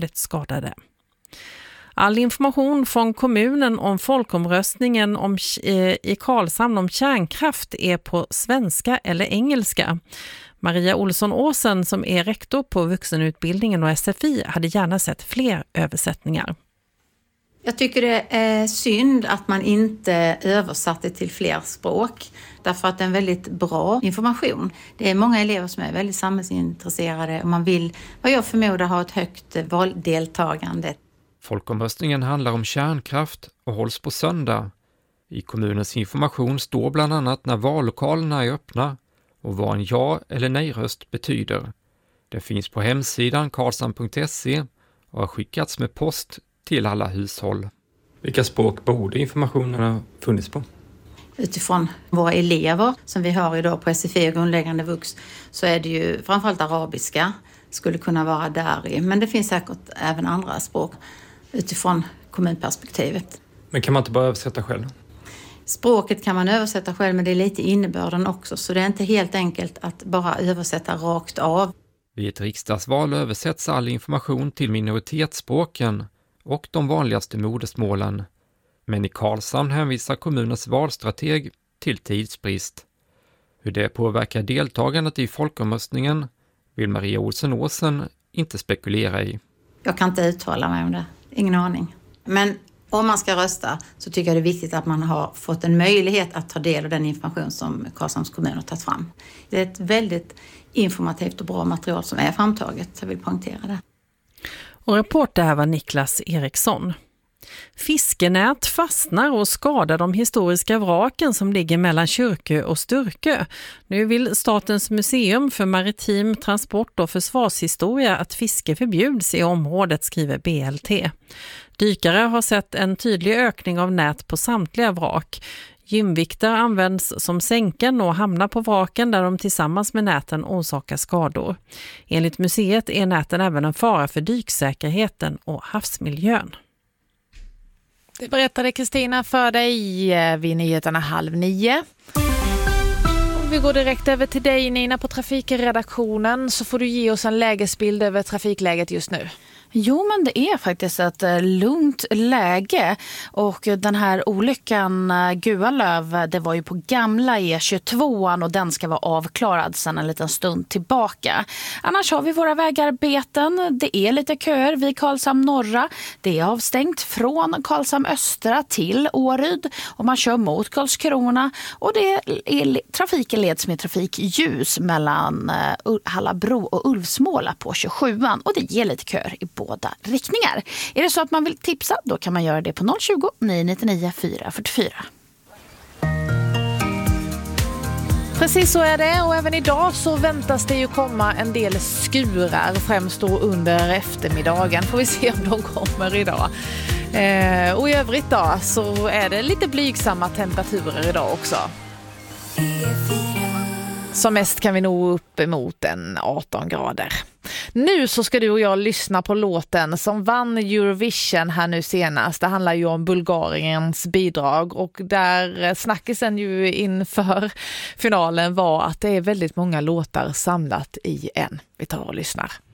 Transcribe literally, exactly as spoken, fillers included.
allvarligt skadade. All information från kommunen om folkomröstningen om, eh, i Karlshamn om kärnkraft är på svenska eller engelska. Maria Olsson-Åsen, som är rektor på vuxenutbildningen och S F I, hade gärna sett fler översättningar. Jag tycker det är synd att man inte översatte till fler språk. Därför att det är en väldigt bra information. Det är många elever som är väldigt samhällsintresserade och man vill, vad jag förmodar, ha ett högt valdeltagande. Folkomröstningen handlar om kärnkraft och hålls på söndag. I kommunens information står bland annat när vallokalerna är öppna och vad en ja- eller nej-röst betyder. Det finns på hemsidan karlshamn punkt se och har skickats med post till alla hushåll. Vilka språk borde informationen ha funnits på? Utifrån våra elever som vi har idag på S F I och grundläggande vux så är det ju framförallt arabiska skulle kunna vara där i. Men det finns säkert även andra språk utifrån kommunperspektivet. Men kan man inte bara översätta själv? Språket kan man översätta själv, men det är lite innebörden också. Så det är inte helt enkelt att bara översätta rakt av. Vid ett riksdagsval översätts all information till minoritetsspråken och de vanligaste modersmålen. Men i Karlshamn hänvisar kommunens valstrateg till tidsbrist. Hur det påverkar deltagandet i folkomröstningen vill Maria Olsson-Åsen inte spekulera i. Jag kan inte uttala mig om det. Ingen aning. Men om man ska rösta så tycker jag det är viktigt att man har fått en möjlighet att ta del av den information som Karlshamns kommun har tagit fram. Det är ett väldigt informativt och bra material som är framtaget, så jag vill poängtera det. Och reporter här var Niklas Eriksson. Fiskenät fastnar och skadar de historiska vraken som ligger mellan Kyrkö och Sturkö. Nu vill Statens museum för maritim transport och försvarshistoria att fiske förbjuds i området, skriver B L T. Dykare har sett en tydlig ökning av nät på samtliga vrak. Gymvikter används som sänken och hamnar på vraken där de tillsammans med näten orsakar skador. Enligt museet är näten även en fara för dyksäkerheten och havsmiljön. Det berättade Kristina för dig vid nyheterna halv nio. Om vi går direkt över till dig, Nina, på trafikredaktionen, så får du ge oss en lägesbild över trafikläget just nu. Jo, men det är faktiskt ett lugnt läge och den här olyckan Gualöv, det var ju på gamla E tjugotvå och den ska vara avklarad sedan en liten stund tillbaka. Annars har vi våra vägarbeten, det är lite köer vid Karlshamn norra, det är avstängt från Karlshamn östra till Åryd och man kör mot Karlskrona och det är, trafiken leds med trafikljus mellan Hallabro och Ulvsmåla på tjugosjuan och det ger lite köer i båda riktningar. Är det så att man vill tipsa, då kan man göra det på noll tjugo, nio nittionio, fyra fyrtiofyra. Precis så är det, och även idag så väntas det ju komma en del skurar, främst då under eftermiddagen. Får vi se om de kommer idag. Eh, och i övrigt då så är det lite blygsamma temperaturer idag också. Som mest kan vi nå upp emot en arton grader. Nu så ska du och jag lyssna på låten som vann Eurovision här nu senast. Det handlar ju om Bulgariens bidrag och där snackisen ju inför finalen var att det är väldigt många låtar samlat i en. Vi tar och lyssnar.